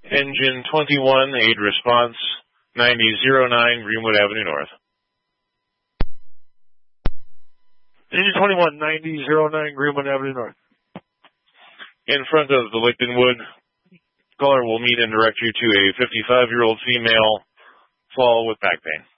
Engine 21, aid response, 9009 Greenwood Avenue North. Engine 21, 9009 Greenwood Avenue North. In front of the Licton Wood, caller will meet and direct you to a 55-year-old female fall with back pain.